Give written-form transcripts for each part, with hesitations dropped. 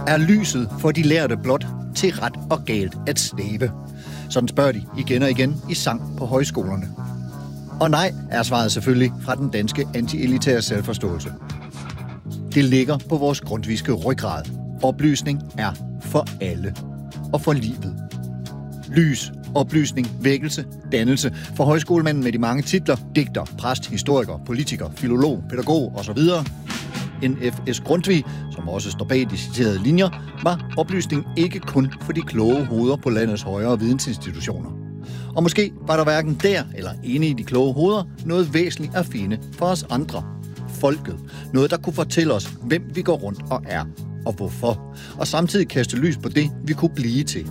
Er lyset for de lærte blot til ret og galt at slæbe? Sådan spørger de igen og igen i sang på højskolerne. Og nej, er svaret selvfølgelig fra den danske anti-elitære selvforståelse. Det ligger på vores grundtvigske ryggrad. Oplysning er for alle og for livet. Lys, oplysning, vækkelse, dannelse for højskolemanden med de mange titler, digter, præst, historiker, politiker, filolog, pædagog osv. N.F.S. Grundtvig, som også står bag de citerede linjer, var oplysning ikke kun for de kloge hoveder på landets højere vidensinstitutioner. Og måske var der hverken der eller inde i de kloge hoveder noget væsentligt at finde for os andre. Folket. Noget, der kunne fortælle os, hvem vi går rundt og er, og hvorfor. Og samtidig kaste lys på det, vi kunne blive til.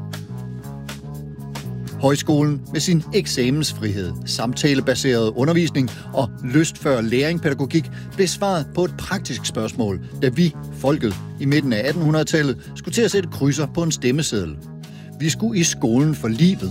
Højskolen med sin eksamensfrihed, samtalebaseret undervisning og lystfør læringspædagogik blev svaret på et praktisk spørgsmål, da vi, folket, i midten af 1800-tallet skulle til at sætte krydser på en stemmeseddel. Vi skulle i skolen for livet.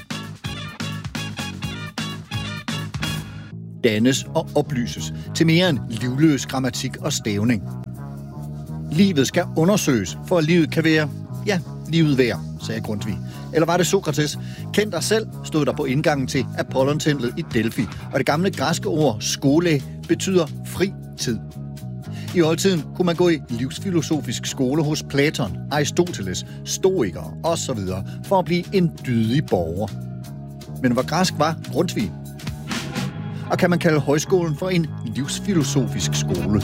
Dannes og oplyses til mere end livløs grammatik og stavning. Livet skal undersøges, for at livet kan være, ja, livet værd, sagde Grundtvig. Eller var det Sokrates? Kend dig selv, stod der på indgangen til Apollon-templet i Delphi. Og det gamle græske ord skole betyder fri tid. I oldtiden kunne man gå i livsfilosofisk skole hos Platon, Aristoteles, stoikere osv. for at blive en dydig borger. Men hvor græsk var Grundtvig? Og kan man kalde højskolen for en livsfilosofisk skole?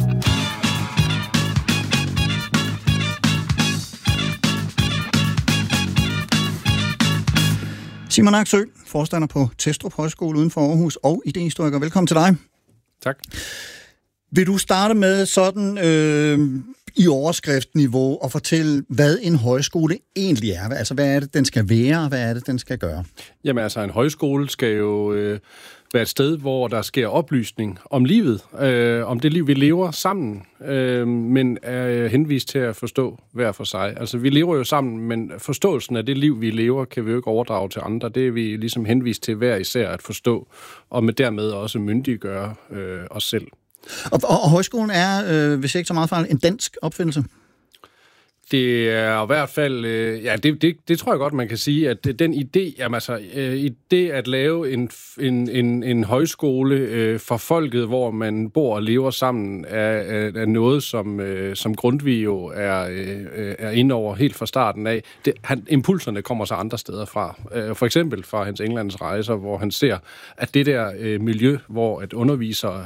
Simon Aksø, forstander på Testrup Højskole uden for Aarhus og idehistoriker. Velkommen til dig. Tak. Vil du starte med sådan i overskriftniveau og fortælle, hvad en højskole egentlig er? Altså, hvad er det, den skal være, og hvad er det, den skal gøre? Jamen altså, en højskole skal jo være et sted, hvor der sker oplysning om livet, om det liv, vi lever sammen, men er henvist til at forstå hver for sig. Altså, vi lever jo sammen, men forståelsen af det liv, vi lever, kan vi jo ikke overdrage til andre. Det er vi ligesom henvist til hver især at forstå, og med dermed også myndiggøre os selv. Og højskolen er, hvis jeg ikke så meget fejl, en dansk opfindelse? Det er i hvert fald, ja, det tror jeg godt, man kan sige, at den idé, jamen altså, idé at lave en højskole for folket, hvor man bor og lever sammen, er noget, som Grundtvig jo er inde over helt fra starten af. Impulserne kommer så andre steder fra. For eksempel fra hans Englands rejser, hvor han ser, at det der miljø, hvor at undervisere,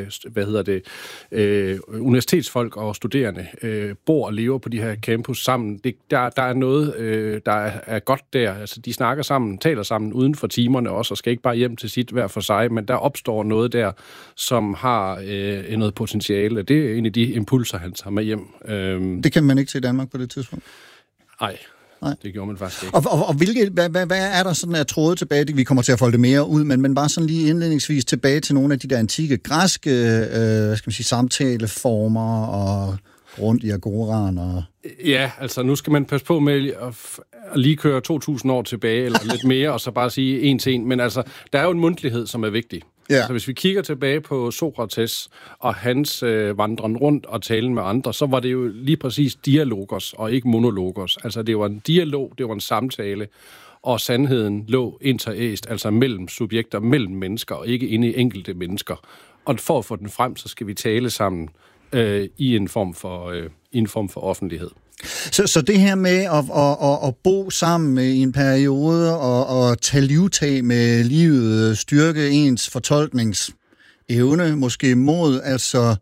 universitetsfolk og studerende bor og lever på de her campus sammen. Der er noget, der er godt der. Altså, de snakker sammen, taler sammen uden for timerne også, og skal ikke bare hjem til sit hver for sig, men der opstår noget der, som har noget potentiale. Det er en af de impulser, han tager med hjem. Det kan man ikke til i Danmark på det tidspunkt? Nej. Det gjorde man faktisk ikke. Og hvad er der sådan af tråde tilbage? Vi kommer til at folde det mere ud, men bare sådan lige indledningsvis tilbage til nogle af de der antikke græske samtaleformer og rundt i agoraen og... Ja, altså nu skal man passe på med at lige køre 2.000 år tilbage, eller lidt mere, og så bare sige en til en. Men altså, der er jo en mundtlighed, som er vigtig. Ja. Så hvis vi kigger tilbage på Sokrates og hans vandren rundt og talen med andre, så var det jo lige præcis dialogos og ikke monologos. Altså det var en dialog, det var en samtale, og sandheden lå interæst, altså mellem subjekter, mellem mennesker, og ikke inde i enkelte mennesker. Og for at få den frem, så skal vi tale sammen i en form for offentlighed. Så det her med at bo sammen i en periode og tage livtag med livet, styrke ens fortolkningsevne, måske mod, altså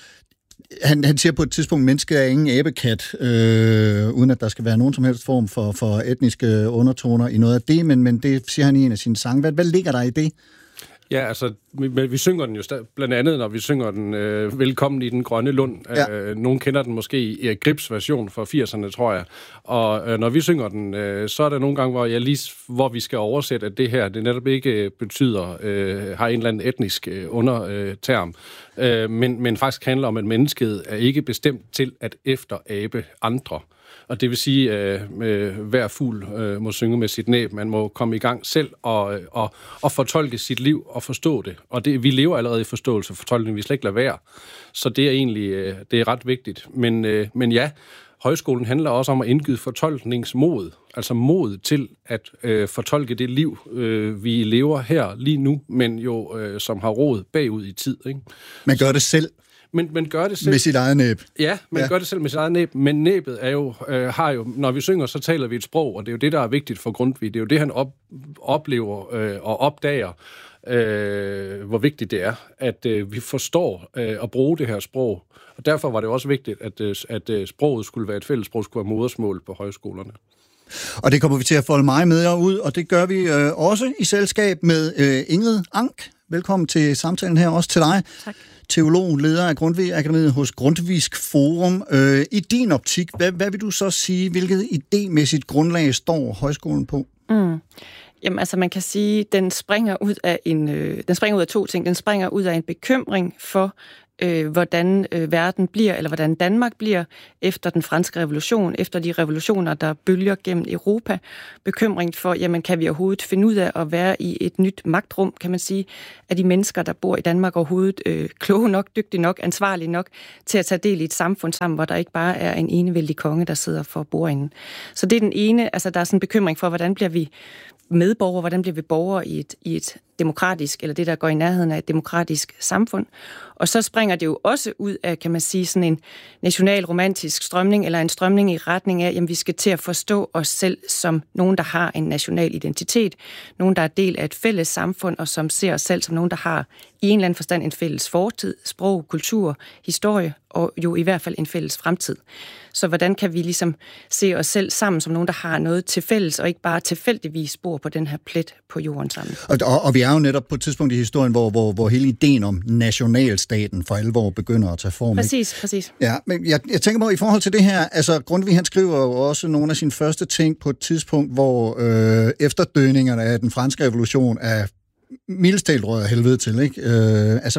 han siger på et tidspunkt, mennesket er ingen abekat, uden at der skal være nogen som helst form for etniske undertoner i noget af det, men det siger han i en af sine sange. Hvad ligger der i det? Ja, altså, vi synger den jo blandt andet, når vi synger den Velkommen i den grønne lund. Ja. Nogen kender den måske i Erik Gribs version fra 80'erne, tror jeg. Og når vi synger den, så er der nogle gange, hvor vi skal oversætte, at det her, det netop ikke betyder, har en eller anden etnisk underterm, men faktisk handler om, at mennesket er ikke bestemt til at efterabe andre. Og det vil sige, at hver fugl må synge med sit næb. Man må komme i gang selv og fortolke sit liv og forstå det. Og vi lever allerede i forståelse og fortolkning. Vi slet ikke lade være. Så det er egentlig det er ret vigtigt. Men ja, højskolen handler også om at indgyde fortolkningsmod, altså mod til at fortolke det liv, vi lever her lige nu, men jo som har rod bagud i tid. Ikke? Man gør det selv. Men gør det selv. Med sit eget næb. Ja, man gør det selv med sit eget næb, men næbet er jo, har jo, når vi synger, så taler vi et sprog, og det er jo det, der er vigtigt for Grundtvig. Det er jo det, han oplever og opdager, hvor vigtigt det er, at vi forstår at bruge det her sprog. Og derfor var det også vigtigt, at sproget skulle være et fællessprog, skulle være modersmål på højskolerne. Og det kommer vi til at folde meget med ud, og det gør vi også i selskab med Ingrid Ank. Velkommen til samtalen her, også til dig. Tak. Teolog, leder af Grundtvig Akademiet hos Grundtvigsk Forum. I din optik, hvad vil du så sige, hvilket idémæssigt grundlag står højskolen på? Jamen altså man kan sige, den springer ud af to ting. Den springer ud af en bekymring for hvordan verden bliver, eller hvordan Danmark bliver efter den franske revolution, efter de revolutioner, der bølger gennem Europa. Bekymring for, jamen kan vi overhovedet finde ud af at være i et nyt magtrum, kan man sige, af de mennesker, der bor i Danmark overhovedet kloge nok, dygtige nok, ansvarlige nok til at tage del i et samfund sammen, hvor der ikke bare er en enevældig konge, der sidder for bordenden. Så det er den ene, altså der er sådan en bekymring for, hvordan bliver vi medborgere, hvordan bliver vi borgere i et demokratisk, eller det, der går i nærheden af et demokratisk samfund. Og så springer det jo også ud af, kan man sige, sådan en nationalromantisk strømning, eller en strømning i retning af, at vi skal til at forstå os selv som nogen, der har en national identitet, nogen, der er del af et fælles samfund, og som ser os selv som nogen, der har i en eller anden forstand en fælles fortid, sprog, kultur, historie, og jo i hvert fald en fælles fremtid. Så hvordan kan vi ligesom se os selv sammen som nogen, der har noget til fælles, og ikke bare tilfældigvis bor på den her plet på jorden sammen? Og vi er jo netop på et tidspunkt i historien, hvor hele ideen om nationalstaten for alvor begynder at tage form. Præcis. Ja, men jeg tænker på, i forhold til det her, altså Grundtvig, han skriver jo også nogle af sine første ting på et tidspunkt, hvor efterdønningerne af den franske revolution er mildest talt røget helvede til, ikke? Altså,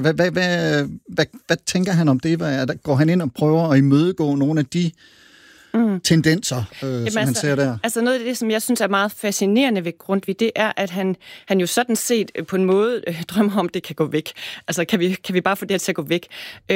hvad tænker han om det? Går han ind og prøver at imødegå nogle af de tendenser, som han ser der? Altså noget af det, som jeg synes er meget fascinerende ved Grundtvig, det er, at han jo sådan set på en måde drømmer om, det kan gå væk. Altså, kan vi bare få det til at gå væk?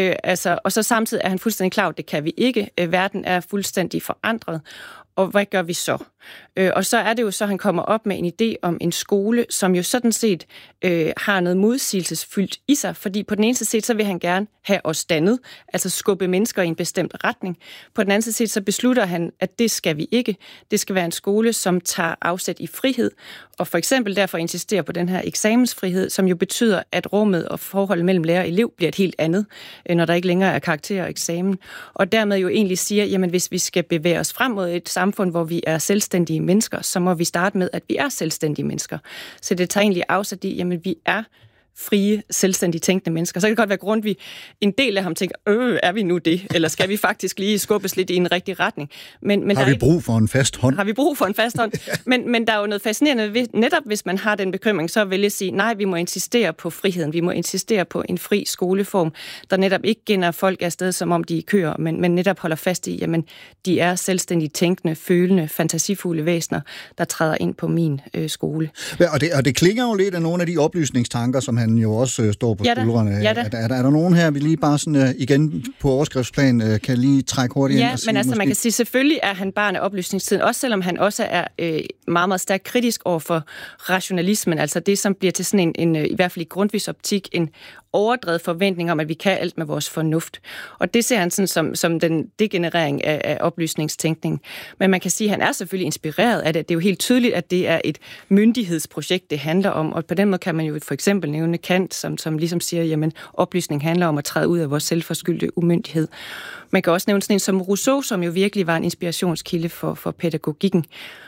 Og så samtidig er han fuldstændig klar, at det kan vi ikke. Verden er fuldstændig forandret. Og hvad gør vi så? Og så er det jo så, han kommer op med en idé om en skole, som jo sådan set har noget modsigelsesfyldt i sig, fordi på den ene side, så vil han gerne have os dannet, altså skubbe mennesker i en bestemt retning. På den anden side, så beslutter han, at det skal vi ikke. Det skal være en skole, som tager afsæt i frihed, og for eksempel derfor insisterer på den her eksamensfrihed, som jo betyder, at rummet og forholdet mellem lærer og elev bliver et helt andet, når der ikke længere er karakter og eksamen. Og dermed jo egentlig siger, jamen hvis vi skal bevæge os frem mod et samfund, hvor vi er selvstændige mennesker, så må vi starte med, at vi er selvstændige mennesker. Så det tager egentlig afsæt i, jamen vi er frie, selvstændige, tænkende mennesker. Så kan det godt være Grundtvig, en del af ham tænker, er vi nu det? Eller skal vi faktisk lige skubbes lidt i en rigtig retning? Men har vi brug for en fast hånd? Har vi brug for en fast hånd? men der er jo noget fascinerende ved, netop hvis man har den bekymring, så vil jeg sige, nej, vi må insistere på friheden. Vi må insistere på en fri skoleform, der netop ikke gælder folk afsted, som om de er køer, men netop holder fast i, jamen, de er selvstændigt tænkende, følende, fantasifulde væsener, der træder ind på min skole. Og det klinger jo lidt af nogle af de oplysningstanker, som han jo også står på skuldrene. Er der nogen her, vi lige bare sådan igen på overskriftsplan kan lige trække hurtigt ind og sige? Ja, men altså måske... man kan sige, selvfølgelig er han barn af oplysningstiden, også selvom han også er meget, meget stærkt kritisk over for rationalismen, altså det, som bliver til sådan en i hvert fald i Grundtvigs optik, en overdrevet forventning om, at vi kan alt med vores fornuft. Og det ser han sådan som den degenerering af oplysningstænkning. Men man kan sige, at han er selvfølgelig inspireret af det. Det er jo helt tydeligt, at det er et myndighedsprojekt, det handler om. Og på den måde kan man jo for eksempel nævne Kant, som ligesom siger, jamen oplysning handler om at træde ud af vores selvforskyldte umyndighed. Man kan også nævne sådan en som Rousseau, som jo virkelig var en inspirationskilde for pædagogikken.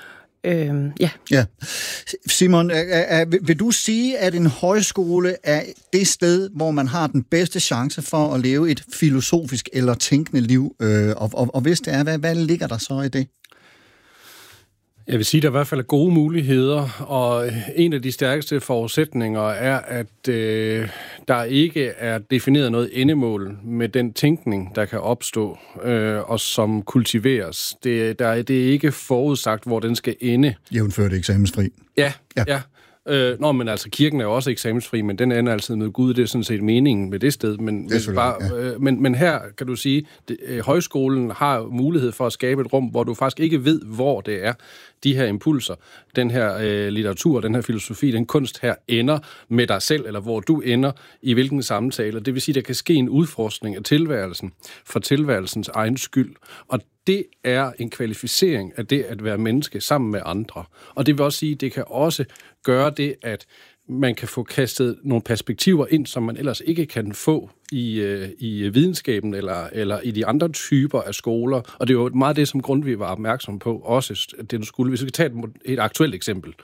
Ja. Simon, vil du sige, at en højskole er det sted, hvor man har den bedste chance for at leve et filosofisk eller tænkende liv? Og hvis det er, hvad ligger der så i det? Jeg vil sige, at der i hvert fald er gode muligheder, og en af de stærkeste forudsætninger er, at der ikke er defineret noget endemål med den tænkning, der kan opstå, og som kultiveres. Det er ikke forudsagt, hvor den skal ende. Jævnført eksamensfri. Ja. Men altså, kirken er jo også eksamensfri, men den ender altid med Gud, det er sådan set meningen med det sted. Men her kan du sige, højskolen har mulighed for at skabe et rum, hvor du faktisk ikke ved, hvor det er, de her impulser, den her litteratur, den her filosofi, den kunst her ender med dig selv, eller hvor du ender i hvilken samtale. Det vil sige, der kan ske en udforskning af tilværelsen for tilværelsens egen skyld. Og det er en kvalificering af det at være menneske sammen med andre. Og det vil også sige, det kan også gøre det, at man kan få kastet nogle perspektiver ind, som man ellers ikke kan få i videnskaben eller i de andre typer af skoler. Og det er jo meget det, som Grundtvig var opmærksom på, også det, du skulle. Hvis vi skal tage et aktuelt eksempel.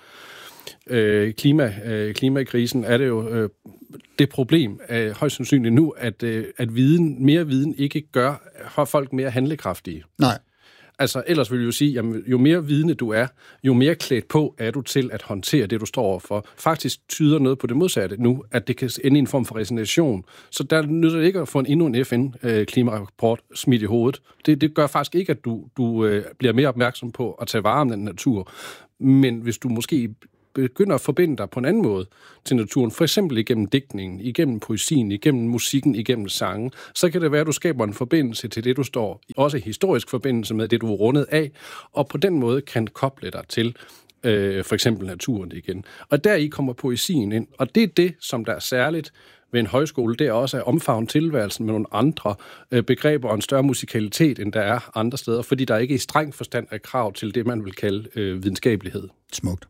Klimakrisen er det jo det problem, højst sandsynligt nu, at mere viden ikke gør folk mere handlekraftige. Nej. Altså, ellers vil jeg jo sige, jamen, jo mere vidende du er, jo mere klædt på er du til at håndtere det, du står overfor. Faktisk tyder noget på det modsatte nu, at det kan ende i en form for resignation. Så der nytter det ikke at få endnu en FN-klimarapport smidt i hovedet. Det gør faktisk ikke, at du bliver mere opmærksom på at tage vare om den natur. Men hvis du måske begynder at forbinde dig på en anden måde til naturen, for eksempel igennem digtningen, igennem poesien, igennem musikken, igennem sangen, så kan det være, at du skaber en forbindelse til det, du står i. Også en historisk forbindelse med det, du er rundet af, og på den måde kan koble dig til for eksempel naturen igen. Og deri kommer poesien ind, og det er det, som der er særligt ved en højskole, det er også at omfavne tilværelsen med nogle andre begreber og en større musikalitet, end der er andre steder, fordi der ikke i streng forstand er krav til det, man vil kalde videnskabelighed. Smukt.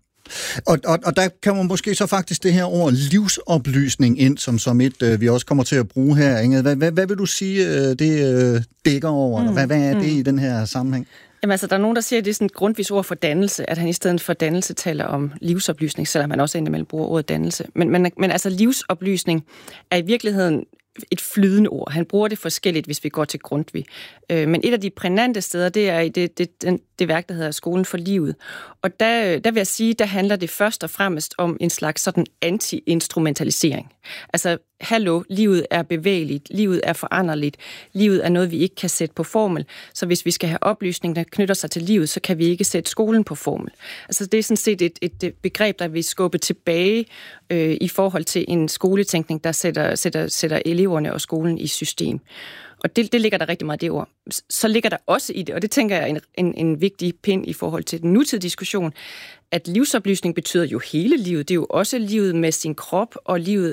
Og der kan man måske så faktisk det her ord livsoplysning ind, som et, vi også kommer til at bruge her, Inge. Hvad vil du sige, det dækker over? Hvad er det i den her sammenhæng? Jamen altså, der er nogen, der siger, at det er sådan et grundvis ord for dannelse, at han i stedet for dannelse taler om livsoplysning, selvom man også indimellem bruger ordet dannelse. Men altså, livsoplysning er i virkeligheden et flydende ord. Han bruger det forskelligt, hvis vi går til Grundtvig. Men et af de prænante steder, det er i det værk, der hedder Skolen for livet. Og der vil jeg sige, der handler det først og fremmest om en slags sådan anti-instrumentalisering. Altså, hallo, livet er bevægeligt, livet er foranderligt, livet er noget, vi ikke kan sætte på formel. Så hvis vi skal have oplysning, der knytter sig til livet, så kan vi ikke sætte skolen på formel. Altså, det er sådan set et begreb, der vil skubbe tilbage i forhold til en skoletænkning, der sætter eleverne og skolen i system. Og det ligger der rigtig meget det ord. Så ligger der også i det, og det tænker jeg er en vigtig pind i forhold til den nutidige diskussion, at livsoplysning betyder jo hele livet. Det er jo også livet med sin krop, og livet,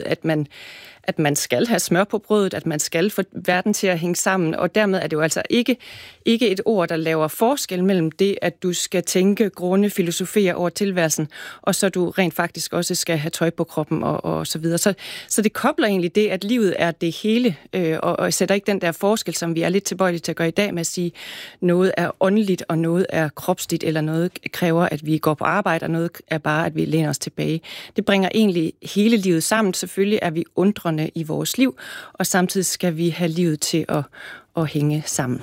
at man skal have smør på brødet, at man skal få verden til at hænge sammen, og dermed er det jo altså ikke et ord, der laver forskel mellem det, at du skal tænke, grunde, filosofere over tilværelsen, og så du rent faktisk også skal have tøj på kroppen og så videre. Så det kobler egentlig det, at livet er det hele, og sætter ikke den der forskel, som vi er lidt tilbøjelige til at gøre i dag med at sige, noget er åndeligt, og noget er kropsligt, eller noget kræver, at vi går på arbejde, og noget er bare, at vi læner os tilbage. Det bringer egentlig hele livet sammen. Selvfølgelig er vi undrende i vores liv, og samtidig skal vi have livet til at hænge sammen.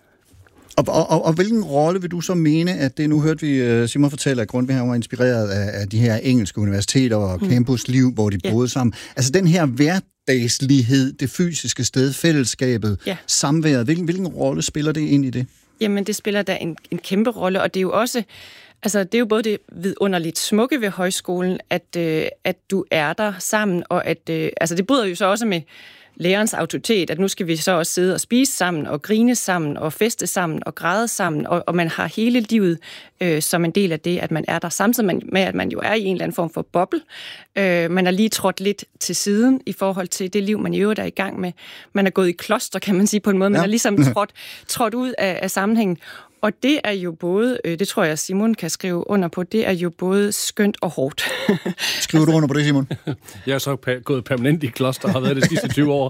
Og hvilken rolle vil du så mene, at det, nu hørte vi Simon fortælle, at Grundtvig var inspireret af de her engelske universiteter og campusliv, hvor de boede sammen. Altså den her hverdagslighed, det fysiske sted, fællesskabet, samværet, hvilken rolle spiller det ind i det? Jamen, det spiller da en kæmpe rolle, og det er jo også, altså det er jo både det vidunderligt smukke ved højskolen, at du er der sammen, og at, altså det bryder jo så også med lærerens autoritet, at nu skal vi så også sidde og spise sammen, og grine sammen, og feste sammen, og græde sammen, og man har hele livet som en del af det, at man er der, samtidig med, at man jo er i en eller anden form for boble. Man er lige trådt lidt til siden i forhold til det liv, man i øvrigt er i gang med. Man er gået i kloster, kan man sige på en måde. Man er ligesom trådt ud af sammenhængen. Og det er jo både, det tror jeg Simon kan skrive under på, det er jo både skønt og hårdt. Skriver du under på det, Simon? Jeg er så gået permanent i kloster og har været det sidste 20 år.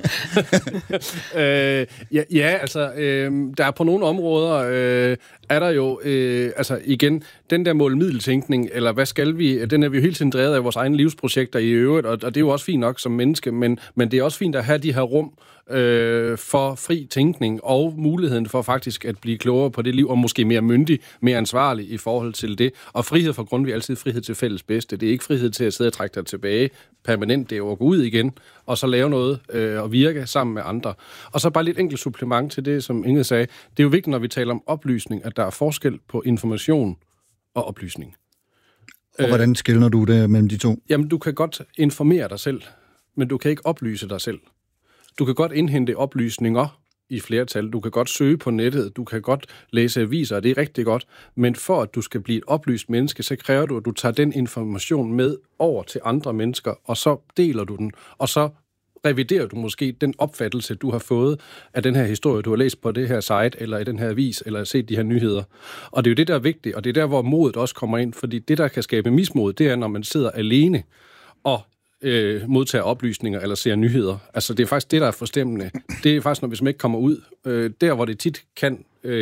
Der er på nogle områder, er der jo, igen, den der mål-middeltænkning, eller hvad skal vi, den er vi jo hele tiden drevet af vores egne livsprojekter i øvrigt, og det er jo også fint nok som menneske, men det er også fint at have de her rum for fri tænkning og muligheden for faktisk at blive klogere på det liv, og måske mere myndig, mere ansvarlig i forhold til det. Og frihed for Grundtvig er altid frihed til fælles bedste. Det er ikke frihed til at sidde og trække dig tilbage permanent, det er jo at gå ud igen, og så lave noget og virke sammen med andre. Og så bare lidt enkelt supplement til det, som Inge sagde. Det er jo vigtigt, når vi taler om oplysning, at der er forskel på information og oplysning. Og hvordan skelner du det mellem de to? Jamen, du kan godt informere dig selv, men du kan ikke oplyse dig selv. Du kan godt indhente oplysninger i flertal. Du kan godt søge på nettet, du kan godt læse aviser, og det er rigtig godt. Men for at du skal blive et oplyst menneske, så kræver du, at du tager den information med over til andre mennesker, og så deler du den, og så reviderer du måske den opfattelse, du har fået af den her historie, du har læst på det her site, eller i den her avis, eller set de her nyheder. Og det er jo det, der er vigtigt, og det er der, hvor modet også kommer ind, fordi det, der kan skabe mismod, det er, når man sidder alene og modtager oplysninger eller ser nyheder. Altså, det er faktisk det, der er forstemmende. Det er faktisk, når hvis man ikke kommer ud, der hvor det tit kan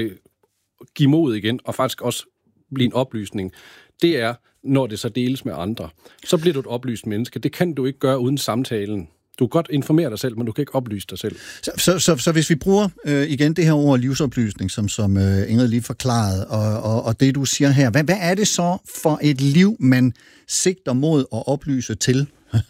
give mod igen, og faktisk også blive en oplysning, det er, når det så deles med andre. Så bliver du et oplyst menneske. Det kan du ikke gøre uden samtalen. Du kan godt informere dig selv, men du kan ikke oplyse dig selv. Så hvis vi bruger igen det her ord livsoplysning, som Ingrid lige forklarede, og det du siger her, hvad er det så for et liv, man sigter mod at oplyse til,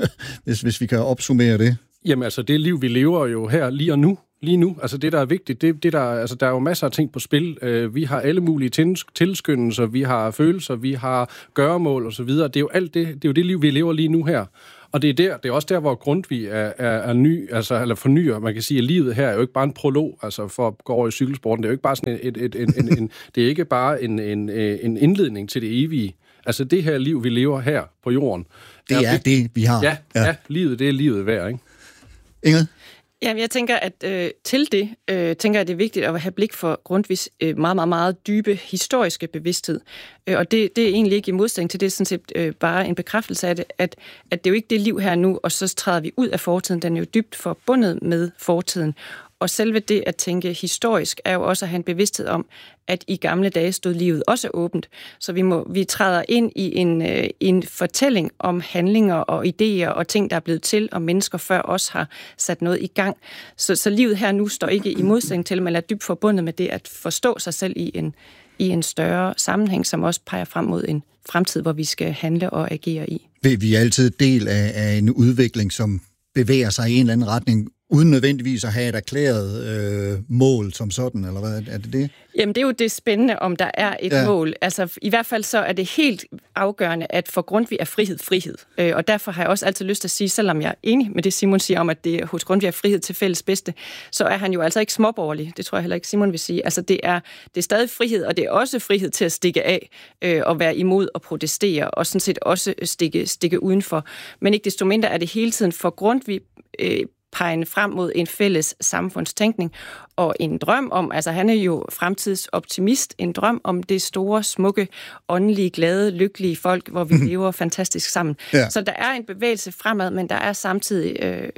hvis vi kan opsummere det? Jamen altså, det liv, vi lever jo her lige nu. Altså det, der er vigtigt, der er jo masser af ting på spil. Vi har alle mulige tilskyndelser, vi har følelser, vi har gøremål osv. Det er jo alt det, det er jo det liv, vi lever lige nu her. Og det er også der, hvor Grundtvig er ny, altså eller fornyer. Man kan sige, at livet her er jo ikke bare en prolog, altså for at gå over i cykelsporten. Det er jo ikke bare sådan det er ikke bare en indledning til det evige. Altså det her liv, vi lever her på jorden. Det er det, vi har. Ja, livet, det er livet værd, ikke? Ingrid? Jamen, jeg tænker, at til det, tænker jeg, det er vigtigt at have blik for Grundtvigs meget, meget, meget dybe historiske bevidsthed. Og det er egentlig ikke i modsætning til det, sådan set bare en bekræftelse af det, at det er jo ikke det liv her nu, og så træder vi ud af fortiden. Den er jo dybt forbundet med fortiden. Og selve det at tænke historisk er jo også at have en bevidsthed om, at i gamle dage stod livet også åbent. Så vi træder ind i en fortælling om handlinger og idéer og ting, der er blevet til, og mennesker før os har sat noget i gang. Så livet her nu står ikke i modsætning til, men er dybt forbundet med det at forstå sig selv i en større sammenhæng, som også peger frem mod en fremtid, hvor vi skal handle og agere i. Vi er altid del af en udvikling, som bevæger sig i en eller anden retning, uden nødvendigvis at have et erklæret mål som sådan, eller hvad er det? Jamen, det er jo det spændende, om der er et mål. Altså, i hvert fald så er det helt afgørende, at for Grundtvig er frihed. Og derfor har jeg også altid lyst til at sige, selvom jeg er enig med det, Simon siger om, at det hos Grundtvig er frihed til fælles bedste, så er han jo altså ikke småborgerlig. Det tror jeg heller ikke, Simon vil sige. Altså, det er stadig frihed, og det er også frihed til at stikke af og være imod og protestere, og sådan set også stikke udenfor. Men ikke desto mindre er det hele tiden for Grundtvig pegende frem mod en fælles samfundstænkning og en drøm om, altså han er jo fremtidsoptimist, en drøm om det store, smukke, åndelige, glade, lykkelige folk, hvor vi lever fantastisk sammen. Ja. Så der er en bevægelse fremad, men der er samtidig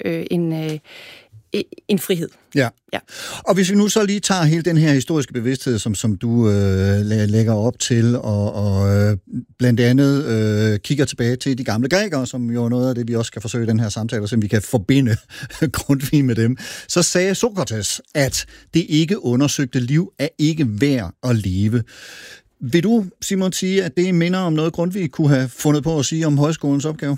en frihed. Ja. Og hvis vi nu så lige tager hele den her historiske bevidsthed, som du lægger op til, og blandt andet kigger tilbage til de gamle grækere, som jo er noget af det, vi også skal forsøge i den her samtale, så vi kan forbinde Grundtvig med dem, så sagde Sokrates, at det ikke undersøgte liv er ikke værd at leve. Vil du, Simon, sige, at det minder om noget, Grundtvig kunne have fundet på at sige om højskolens opgave?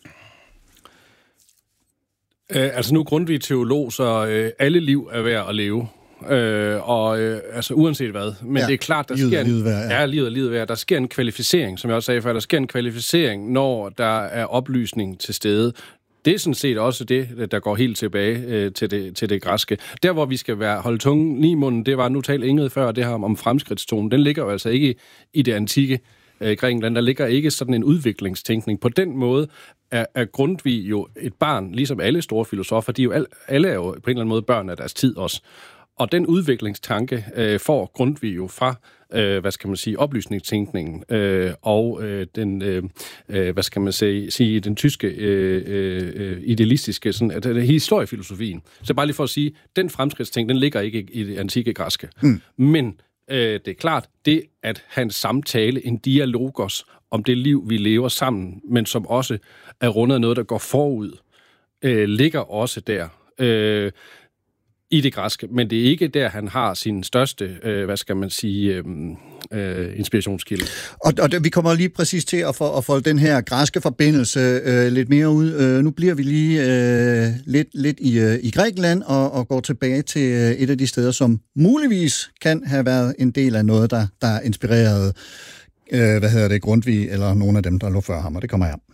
Altså nu er Grundtvig teolog, så alle liv er værd at leve. Altså uanset hvad. Men det er klart, der sker livet værd. Der sker en kvalificering, som jeg også sagde før. Der sker en kvalificering, når der er oplysning til stede. Det er sådan set også det, der går helt tilbage til det græske. Der, hvor vi skal holde tungen lige i munden, det var, nu talte Ingrid før, det her om fremskridtstonen. Den ligger jo altså ikke i det antikke Grækenland. Der ligger ikke sådan en udviklingstænkning. På den måde er Grundtvig jo et barn, ligesom alle store filosofer. De er jo alle er jo på en eller anden måde børn af deres tid også. Og den udviklingstanke får Grundtvig jo fra, oplysningstænkningen og den, den tyske idealistiske, sådan, historiefilosofien. Så bare lige for at sige, den fremskridtstænkning, den ligger ikke i det antikke græske. Men det er klart, det at hans samtale, en dialogos om det liv, vi lever sammen, men som også er rundet af noget, der går forud, ligger også der i det græske. Men det er ikke der, han har sin største, inspirationskilde. Og vi kommer lige præcis til at folde den her græske forbindelse lidt mere ud. Nu bliver vi lige lidt i Grækenland og går tilbage til et af de steder, som muligvis kan have været en del af noget, der inspirerede Grundtvig eller nogle af dem, der lå før ham, og det kommer her.